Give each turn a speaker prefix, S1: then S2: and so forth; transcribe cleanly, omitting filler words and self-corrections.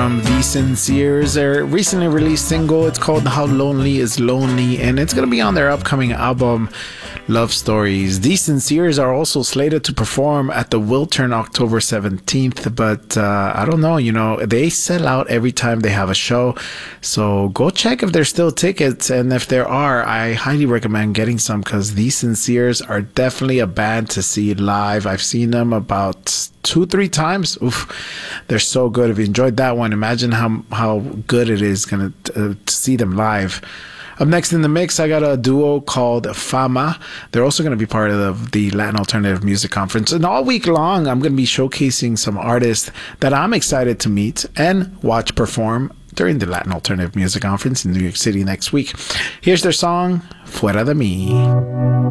S1: from The Sinceres. Their recently released single, it's called How Lonely Is Lonely, and it's going to be on their upcoming album, Love Stories. The Sinceres are also slated to perform at the Wiltern October 17th, but I don't know, they sell out every time they have a show, so go check if there's still tickets, and if there are, I highly recommend getting some, because The Sinceres are definitely a band to see live. I've seen them about 2-3 times. Oof, they're so good. If you enjoyed that one, imagine how good it is gonna to see them live. Up next in the mix, I got a duo called Fama. They're also going to be part of the Latin Alternative Music Conference. And all week long, I'm going to be showcasing some artists that I'm excited to meet and watch perform during the Latin Alternative Music Conference in New York City next week. Here's their song, Fuera de Mí.